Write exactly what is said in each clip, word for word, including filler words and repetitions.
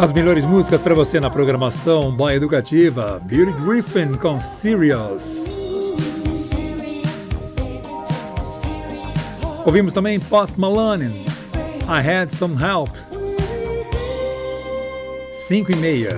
As melhores músicas para você na programação da Educativa. Beauty Griffin com Serious. Ouvimos também Post Malone, I Had Some Help. cinco e meia.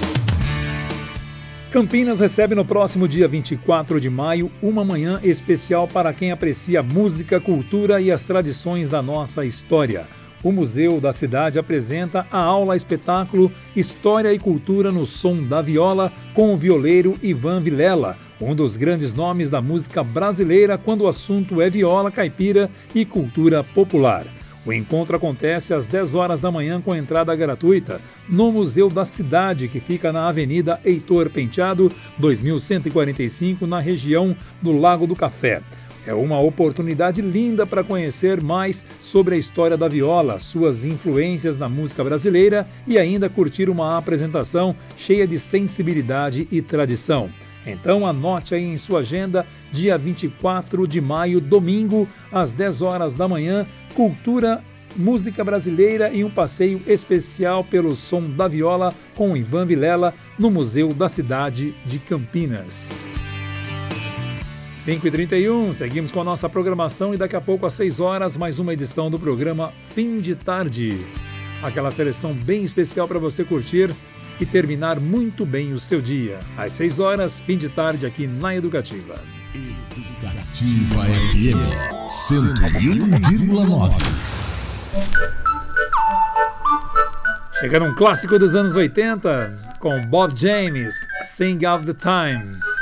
Campinas recebe no próximo dia vinte e quatro de maio uma manhã especial para quem aprecia música, cultura e as tradições da nossa história. O Museu da Cidade apresenta a aula-espetáculo História e Cultura no Som da Viola com o violeiro Ivan Vilela, um dos grandes nomes da música brasileira quando o assunto é viola caipira e cultura popular. O encontro acontece às dez horas da manhã com entrada gratuita no Museu da Cidade, que fica na Avenida Heitor Penteado, dois mil cento e quarenta e cinco, na região do Lago do Café. É uma oportunidade linda para conhecer mais sobre a história da viola, suas influências na música brasileira e ainda curtir uma apresentação cheia de sensibilidade e tradição. Então anote aí em sua agenda, dia vinte e quatro de maio, domingo, às dez horas da manhã, cultura, música brasileira e um passeio especial pelo som da viola com Ivan Vilela no Museu da Cidade de Campinas. cinco e trinta e um, seguimos com a nossa programação e daqui a pouco às seis horas, mais uma edição do programa Fim de Tarde. Aquela seleção bem especial para você curtir e terminar muito bem o seu dia. Às seis horas, fim de tarde aqui na Educativa. Educativa F M cento e um vírgula nove. Chegando um clássico dos anos oitenta com Bob James, Sing of the Time.